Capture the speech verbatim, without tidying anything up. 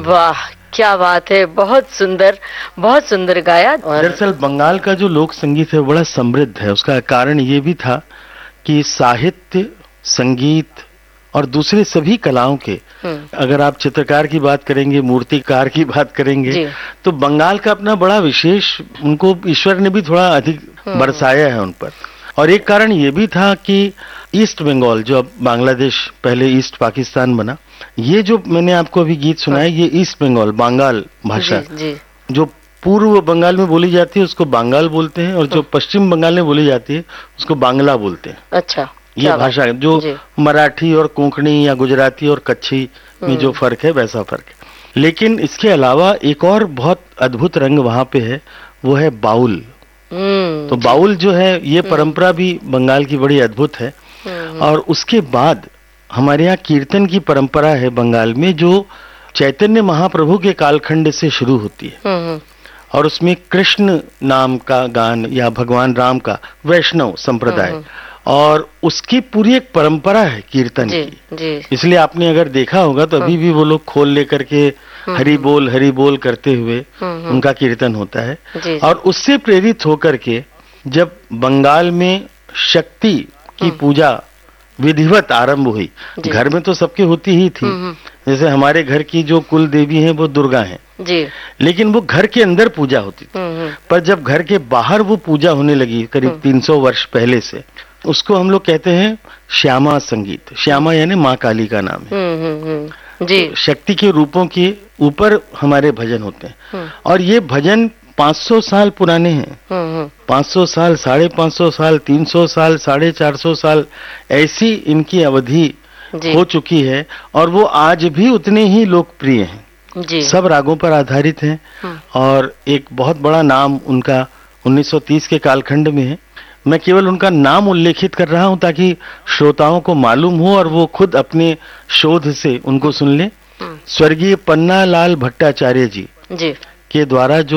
वाह, क्या बात है, बहुत सुंदर, बहुत सुंदर गाया। दरअसल बंगाल का जो लोक संगीत है बड़ा समृद्ध है। उसका कारण ये भी था कि साहित्य, संगीत और दूसरे सभी कलाओं के, अगर आप चित्रकार की बात करेंगे, मूर्तिकार की बात करेंगे, तो बंगाल का अपना बड़ा विशेष, उनको ईश्वर ने भी थोड़ा अधिक बरसाया है उन पर। और एक कारण ये भी था कि ईस्ट बंगाल, जो अब बांग्लादेश पहले ईस्ट पाकिस्तान बना, ये जो मैंने आपको अभी गीत सुनाया, ये ईस्ट बंगाल, बांगाल भाषा, जी, जी। जो पूर्व बंगाल में बोली जाती है उसको बांगाल बोलते हैं, और जो पश्चिम बंगाल में बोली जाती है उसको बांग्ला बोलते हैं। अच्छा, ये भाषा जो मराठी और कोंकणी या गुजराती और कच्छी में जो फर्क है वैसा फर्क है। लेकिन इसके अलावा एक और बहुत अद्भुत रंग वहां पे है, वो है बाउल। तो बाउल जो है ये परंपरा भी बंगाल की बड़ी अद्भुत है। और उसके बाद हमारे यहाँ कीर्तन की परंपरा है बंगाल में, जो चैतन्य महाप्रभु के कालखंड से शुरू होती है, और उसमें कृष्ण नाम का गान या भगवान राम का, वैष्णव संप्रदाय, और उसकी पूरी एक परंपरा है कीर्तन जी, की जी। इसलिए आपने अगर देखा होगा तो अभी भी वो लोग खोल लेकर के हरि बोल हरि बोल करते हुए उनका कीर्तन होता है। जी। और उससे प्रेरित होकर के जब बंगाल में शक्ति की पूजा विधिवत आरंभ हुई, घर में तो सबके होती ही थी, जैसे हमारे घर की जो कुल देवी हैं वो दुर्गा हैं जी, लेकिन वो घर के अंदर पूजा होती थी। पर जब घर के बाहर वो पूजा होने लगी करीब तीन सौ वर्ष पहले से, उसको हम लोग कहते हैं श्यामा संगीत। श्यामा यानी माँ काली का नाम है जी। तो शक्ति के रूपों के ऊपर हमारे भजन होते हैं, और ये भजन पाँच सौ साल पुराने हैं। पाँच सौ साल, साढ़े पाँच सौ साल, तीन सौ साल, साढ़े चार सौ साल, ऐसी इनकी अवधि हो चुकी है, और वो आज भी उतने ही लोकप्रिय हैं जी। सब रागों पर आधारित हैं, और एक बहुत बड़ा नाम उनका उन्नीस सौ तीस के कालखंड में है। मैं केवल उनका नाम उल्लेखित कर रहा हूं ताकि श्रोताओं को मालूम हो और वो खुद अपने शोध से उनको सुन ले। स्वर्गीय पन्ना लाल भट्टाचार्य जी, जी के द्वारा जो